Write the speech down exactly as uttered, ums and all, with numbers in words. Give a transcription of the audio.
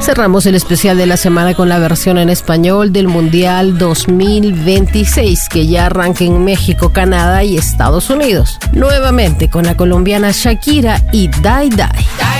Cerramos el especial de la semana con la versión en español del Mundial dos mil veintiséis, que ya arranca en México, Canadá y Estados Unidos. Nuevamente con la colombiana Shakira y Die Die.